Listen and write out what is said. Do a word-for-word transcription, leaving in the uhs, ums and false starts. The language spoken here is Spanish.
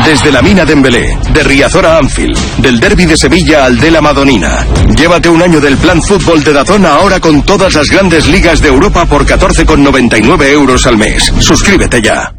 Desde la Mina Dembélé, de Riazor a Anfield, del Derbi de Sevilla al de la Madonina. Llévate un año del plan fútbol de DAZN ahora con todas las grandes ligas de Europa por catorce con noventa y nueve euros al mes. Suscríbete ya.